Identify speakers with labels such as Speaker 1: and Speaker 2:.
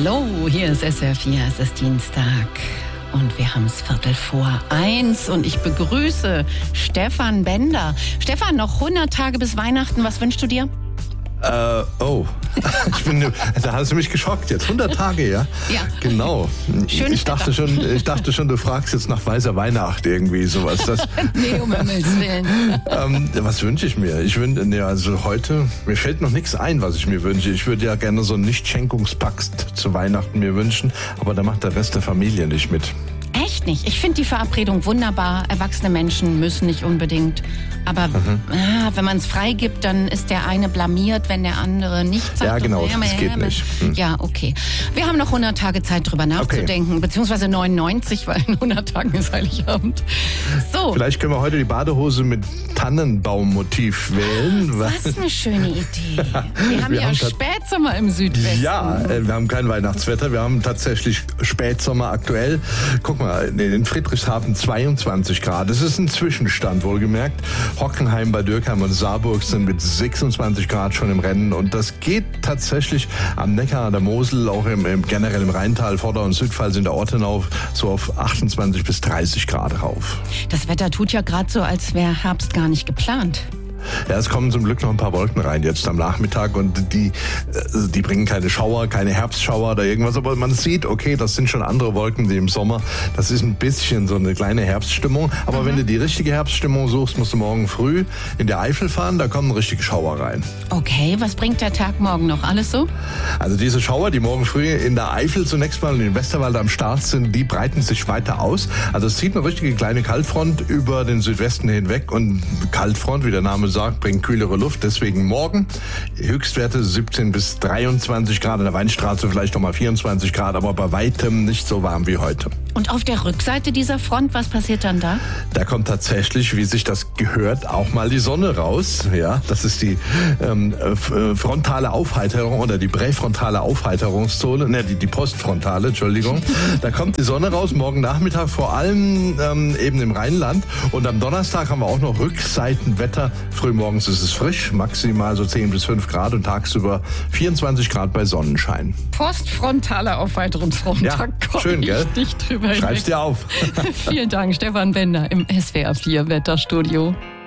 Speaker 1: Hallo, hier ist SWR4, es ist Dienstag und wir haben es 1:15 und ich begrüße Stefan Bender. Stefan, noch 100 Tage bis Weihnachten, was wünschst du dir?
Speaker 2: Da hast du mich geschockt jetzt. 100 Tage, ja?
Speaker 1: Ja.
Speaker 2: Genau.
Speaker 1: Schönes
Speaker 2: Ich dachte schon, du fragst jetzt nach weißer Weihnacht irgendwie sowas.
Speaker 1: Nee, um Himmels Willen.
Speaker 2: Was wünsche ich mir? Also heute, mir fällt noch nichts ein, was ich mir wünsche. Ich würde ja gerne so einen Nicht-Schenkungspakt zu Weihnachten mir wünschen, aber da macht der Rest der Familie nicht mit.
Speaker 1: Echt nicht. Ich finde die Verabredung wunderbar. Erwachsene Menschen müssen nicht unbedingt. Aber wenn man es freigibt, dann ist der eine blamiert, wenn der andere nichts sagt.
Speaker 2: Ja, genau, das geht nicht.
Speaker 1: Ja, okay. Wir haben noch 100 Tage Zeit, drüber nachzudenken. Beziehungsweise 99, weil in 100 Tagen ist Heiligabend. So.
Speaker 2: Vielleicht können wir heute die Badehose mit Tannenbaummotiv wählen.
Speaker 1: Was eine schöne Idee. Wir haben Spätsommer im Südwesten.
Speaker 2: Ja, wir haben kein Weihnachtswetter. Wir haben tatsächlich Spätsommer aktuell. Guck mal, in Friedrichshafen 22 Grad. Das ist ein Zwischenstand, wohlgemerkt. Hockenheim bei Dürkheim und Saarburg sind mit 26 Grad schon im Rennen. Und das geht tatsächlich am Neckar, der Mosel, auch generell im Rheintal, Vorder- und Südpfalz in der Ortenau so auf 28 bis 30 Grad rauf.
Speaker 1: Das Wetter tut ja gerade so, als wäre Herbst gar nicht geplant.
Speaker 2: Ja, es kommen zum Glück noch ein paar Wolken rein jetzt am Nachmittag und die bringen keine Schauer, keine Herbstschauer oder irgendwas, aber man sieht, okay, das sind schon andere Wolken, die im Sommer, das ist ein bisschen so eine kleine Herbststimmung, aber wenn du die richtige Herbststimmung suchst, musst du morgen früh in der Eifel fahren, da kommen richtige Schauer rein.
Speaker 1: Okay, was bringt der Tag morgen noch? Alles so?
Speaker 2: Also diese Schauer, die morgen früh in der Eifel zunächst mal in den Westerwald am Start sind, die breiten sich weiter aus. Also es zieht eine richtige kleine Kaltfront über den Südwesten hinweg und Kaltfront, wie der Name sagt, bringt kühlere Luft. Deswegen morgen Höchstwerte 17 bis 23 Grad. In der Weinstraße vielleicht noch mal 24 Grad, aber bei weitem nicht so warm wie heute.
Speaker 1: Und auf der Rückseite dieser Front, was passiert dann da?
Speaker 2: Da kommt tatsächlich, wie sich das gehört, auch mal die Sonne raus. Ja, das ist die frontale Aufheiterung oder die präfrontale Aufheiterungszone. Ne, die postfrontale, Entschuldigung. Da kommt die Sonne raus, morgen Nachmittag vor allem eben im Rheinland. Und am Donnerstag haben wir auch noch Rückseitenwetter. Frühmorgens ist es frisch, maximal so 10 bis 5 Grad und tagsüber 24 Grad bei Sonnenschein.
Speaker 1: Postfrontale Aufheiterungsfront.
Speaker 2: Ja, schön, gell?
Speaker 1: Nicht drüber
Speaker 2: Schreib's dir auf.
Speaker 1: Vielen Dank, Stefan Bender im SWR4 Wetterstudio.